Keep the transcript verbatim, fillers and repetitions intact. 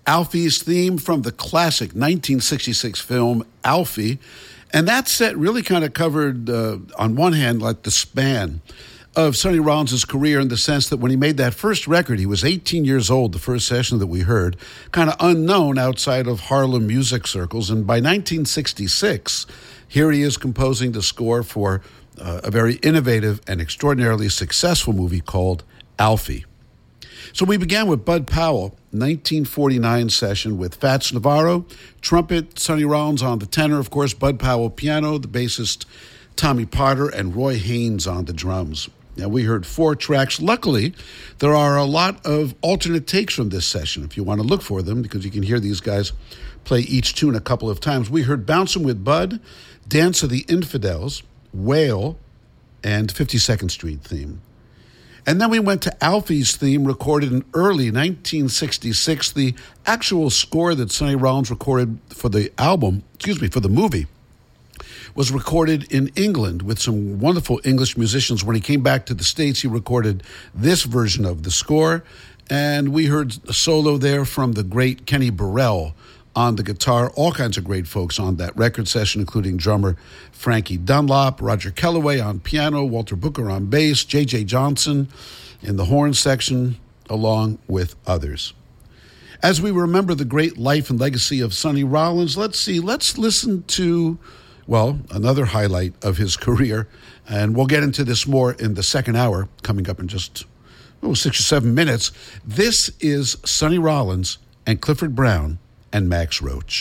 Alfie's theme from the classic nineteen sixty-six film Alfie. And that set really kind of covered, uh, on one hand, like the span of Sonny Rollins' career in the sense that when he made that first record, he was eighteen years old, the first session that we heard, kind of unknown outside of Harlem music circles. And by nineteen sixty-six, here he is composing the score for uh, a very innovative and extraordinarily successful movie called Alfie. So we began with Bud Powell, nineteen forty-nine session with Fats Navarro, trumpet, Sonny Rollins on the tenor, of course, Bud Powell piano, the bassist Tommy Potter, and Roy Haynes on the drums. Now, we heard four tracks. Luckily, there are a lot of alternate takes from this session, if you want to look for them, because you can hear these guys play each tune a couple of times. We heard Bouncin' with Bud, Dance of the Infidels, Whale, and fifty-second Street theme. And then we went to Alfie's theme, recorded in early nineteen sixty-six, the actual score that Sonny Rollins recorded for the album, excuse me, for the movie, was recorded in England with some wonderful English musicians. When he came back to the States, he recorded this version of the score, and we heard a solo there from the great Kenny Burrell on the guitar. All kinds of great folks on that record session, including drummer Frankie Dunlop, Roger Kellaway on piano, Walter Booker on bass, J J Johnson in the horn section, along with others. As we remember the great life and legacy of Sonny Rollins, let's see, let's listen to, well, another highlight of his career, and we'll get into this more in the second hour, coming up in just oh, six or seven minutes. This is Sonny Rollins and Clifford Brown and Max Roach.